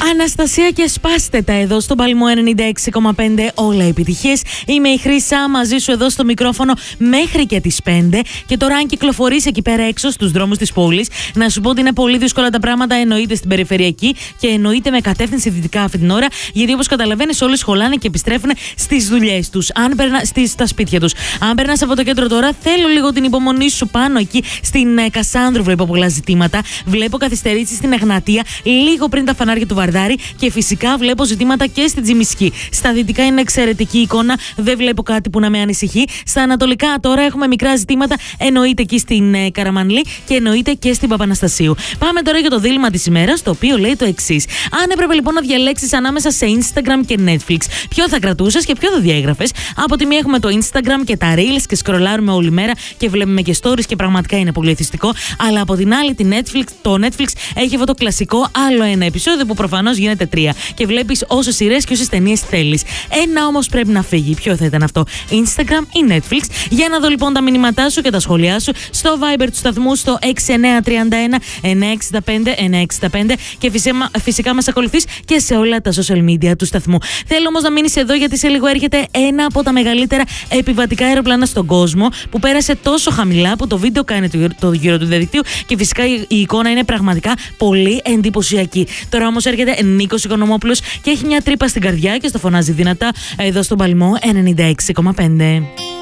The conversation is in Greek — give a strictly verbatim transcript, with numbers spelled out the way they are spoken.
Αναστασία και σπάστε τα εδώ στον Παλμό ενενήντα έξι κόμμα πέντε, όλα επιτυχίες. Είμαι η Χρύσα, μαζί σου εδώ στο μικρόφωνο μέχρι και τις πέντε. Και τώρα, αν κυκλοφορείς εκεί πέρα έξω στους δρόμους της πόλης, να σου πω ότι είναι πολύ δύσκολα τα πράγματα, εννοείται στην περιφερειακή και εννοείται με κατεύθυνση δυτικά αυτή την ώρα, γιατί όπως καταλαβαίνεις, όλοι σχολάνε και επιστρέφουν στις δουλειές τους, αν περνα... στις... στα σπίτια τους. Αν περνάς από το κέντρο τώρα, θέλω λίγο την υπομονή σου πάνω εκεί στην ε, Κασάνδρου. Βλέπω πολλά ζητήματα. Βλέπω καθυστερήσεις στην Εγνατία, λίγο πριν τα φανάρια του Βαρδάρη, και φυσικά βλέπω ζητήματα και στην Τζιμισκή. Στα δυτικά είναι εξαιρετική εικόνα, δεν βλέπω κάτι που να με ανησυχεί. Στα ανατολικά τώρα έχουμε μικρά ζητήματα, εννοείται εκεί στην ε, Καραμανλή και εννοείται και στην Παπαναστασίου. Πάμε τώρα για το δίλημμα της ημέρας, το οποίο λέει το εξής. Αν έπρεπε λοιπόν να διαλέξεις ανάμεσα σε Instagram και Netflix, ποιο θα κρατούσες και ποιο θα διέγραφες? Από τη μία έχουμε το Instagram και τα Reels και σκρολάρουμε όλη μέρα και βλέπουμε και stories και πραγματικά είναι πολύ εθιστικό. Αλλά από την άλλη, τη Netflix, το Netflix έχει αυτό το κλασικό άλλο ένα επεισόδιο που προφανώς γίνεται τρία. Και βλέπεις όσες σειρές και όσες ταινίες θέλεις. Ένα όμως πρέπει να φύγει. Ποιο θα ήταν αυτό, Instagram ή Netflix? Για να δω λοιπόν τα μηνύματά σου και τα σχόλιά σου στο Viber του σταθμού στο έξι εννιά τρία ένα εννιά έξι πέντε εννιά έξι πέντε και φυσικά, φυσικά μας ακολουθείς και σε όλα τα social media του σταθμού. Θέλω όμως να μείνεις εδώ, γιατί σε λίγο έρχεται ένα από τα μεγαλύτερα επιβατικά αεροπλάνα στον κόσμο, που πέρασε τόσο χαμηλά που το βίντεο κάνει το, το γύρο του διαδικτύου και φυσικά η, η εικόνα είναι πραγματικά πολύ εντυπωσιακή. Τώρα όμως έρχεται Νίκος Οικονομόπουλος και έχει μια τρύπα στην καρδιά και στο φωνάζει δυνατά εδώ στον Παλμό ενενήντα έξι κόμμα πέντε.